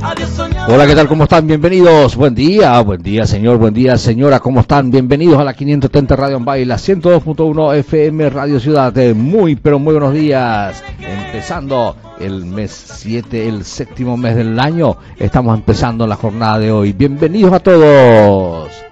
Hola, ¿qué tal? ¿Cómo están? Bienvenidos. Buen día, señor, buen día, señora. ¿Cómo están? Bienvenidos a la 530 Radio Ambay, la 102.1 FM Radio Ciudad. Muy, pero muy buenos días. Empezando el mes 7, el séptimo mes del año. Estamos empezando la jornada de hoy. Bienvenidos a todos.